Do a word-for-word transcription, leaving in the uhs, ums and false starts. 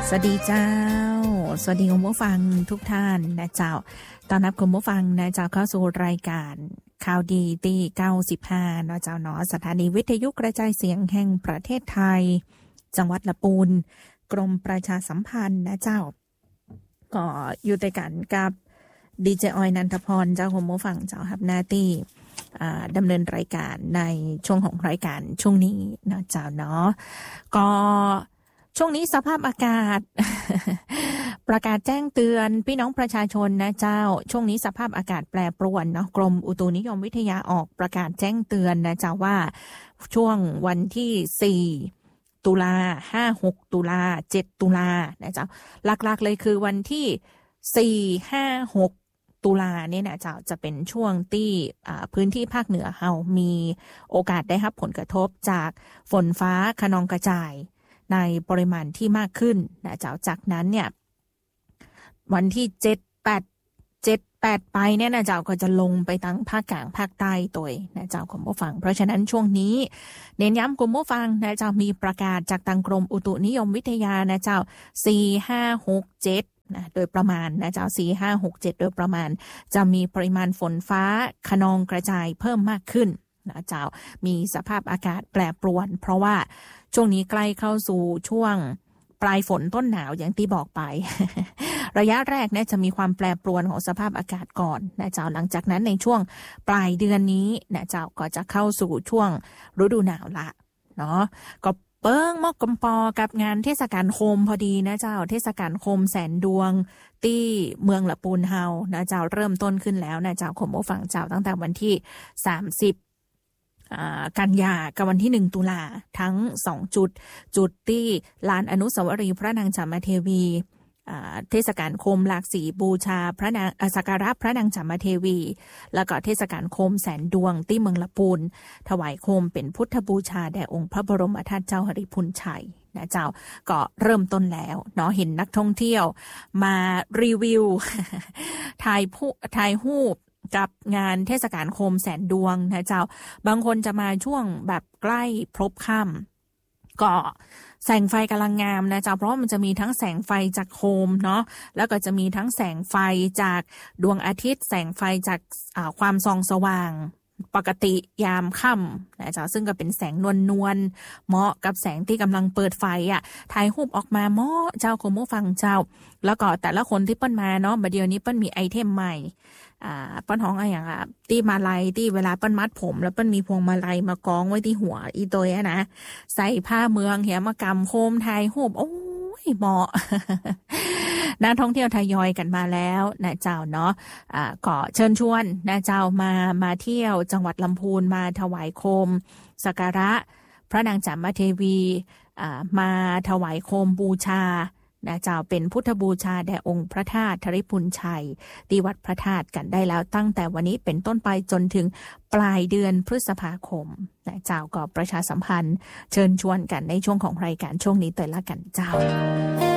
สวัสดีเจ้าสวัสดีคุณผู้ฟังทุกท่านนะเจ้าต้อนรับคุณผู้ฟังนะเจ้าเข้าสู่รายการข่าวดีตีเก้าสิบห้านะเจ้าเนาะสถานีวิทยุกระจายเสียงแห่งประเทศไทยจังหวัดลำพูนกรมประชาสัมพันธ์นะเจ้าก็อยู่ด้วยกันกับดีเจออยนันทพรเจ้าคุณผู้ฟังเจ้าครับหน้าที่ดำเนินรายการในช่วงของรายการช่วงนี้นะเจ้าเนาะก็ช่วงนี้สภาพอากาศ ประกาศแจ้งเตือนพี่น้องประชาชนนะเจ้าช่วงนี้สภาพอากาศแปรปรวนเนาะกรมอุตุนิยมวิทยาออกประกาศแจ้งเตือนนะเจ้าว่าช่วงวันที่สี่ตุลาห้า หกตุลาเจ็ดตุลานะเจ้าหลักๆเลยคือวันที่สี่ ห้า หกตุลาเนี่ยนะเจ้าจะเป็นช่วงที่พื้นที่ภาคเหนือเฮามีโอกาสได้รับผลกระทบจากฝนฟ้าคะนองกระจายในปริมาณที่มากขึ้นนะเจ้าจากนั้นเนี่ยวันที่เจ็ด แปด เจ็ด แปดไปเนี่ยนะเจ้าก็จะลงไปทั้งภาคกลางภาคใต้ตัวนะเจ้าคุณผู้ฟังเพราะฉะนั้นช่วงนี้เน้นย้ำคุณผู้ฟังนะเจ้ามีประกาศจากทางกรมอุตุนิยมวิทยานะเจ้าสี่ ห้า หก เจ็ดนะโดยประมาณนะเจ้าสี่ ห้า หก เจ็ดโดยประมาณจะมีปริมาณฝนฟ้าคะนองกระจายเพิ่มมากขึ้นนะเจ้ามีสภาพอากาศแปรปรวนเพราะว่าช่วงนี้ใกล้เข้าสู่ช่วงปลายฝนต้นหนาวอย่างที่บอกไป ระยะแรกเนี่ยจะมีความแปรปรวนของสภาพอากาศก่อนนะเจ้าหลังจากนั้นในช่วงปลายเดือนนี้นะเจ้าก็จะเข้าสู่ช่วงฤดูหนาวละเนาะก็เปิ้งมอกกำปอกับงานเทศกาลโคมพอดีนะเจ้าเทศกาลโคมแสนดวงที่เมืองละปูนเฮานะเจ้าเริ่มต้นขึ้นแล้วนะเจ้าผมฟังเจ้าตั้งแต่วันที่สามสิบกันยากับวันที่หนึ่งตุลาทั้งสองจุดจุดที่ลานอนุสาวรีย์พระนางจามเทวีเทศกาลโคมหลากสีบูชาพระนางสักการะพระนางจามเทวีแล้วก็เทศกาลโคมแสนดวงที่เมืองละปูนถวายโคมเป็นพุทธบูชาแด่องค์พระบรมธาตุเจ้าหฤพุนชัยนะเจ้าก็เริ่มต้นแล้วเนาะเห็นนักท่องเที่ยวมารีวิว ถ่ายผู้ถ่ายรูปกับงานเทศกาลโคมแสนดวงนะเจ้าบางคนจะมาช่วงแบบใกล้พลบค่ำก็แสงไฟกำลังงามนะเจ้าเพราะมันจะมีทั้งแสงไฟจากโคมเนาะแล้วก็จะมีทั้งแสงไฟจากดวงอาทิตย์แสงไฟจากความส่องสว่างปกติยามค่ำนะเจ้าซึ่งก็เป็นแสงนวลนวลเหมาะกับแสงที่กำลังเปิดไฟอ่ะถ่ายรูปออกมาเหมาะเจ้าคุณผู้ฟังเจ้าแล้วก็แต่ละคนที่เปิ้นมาเนาะบัดเดี๋ยวนี้เปิ้นมีไอเทมใหม่อ่าเปิ้นฮ้องอะไรอย่างอ่ะที่มาลัยที่เวลาเปิ้นมัดผมแล้วเปิ้นมีพวงมาลัยมากองไว้ที่หัวอีตัวอ่ะนะใส่ผ้าเมืองเหี่ยมากำโคมถ่ายรูปโอ้ยเหมาะ นักท่องเที่ยวทยอยกันมาแล้วนะเจ้าเนาะอ่าก็เชิญชวนนะเจ้ามามาเที่ยวจังหวัดลำพูนมาถวายโคมสักการะพระนางจามเทวีอ่ามาถวายโคมบูชานะเจ้าเป็นพุทธบูชาแด่องค์พระธาตุธริพุนชัยที่วัดพระธาตุกันได้แล้วตั้งแต่วันนี้เป็นต้นไปจนถึงปลายเดือนพฤษภาคมนะเจ้าก็ประชาสัมพันธ์เชิญชวนกันในช่วงของรายการช่วงนี้เตยละกันเจ้า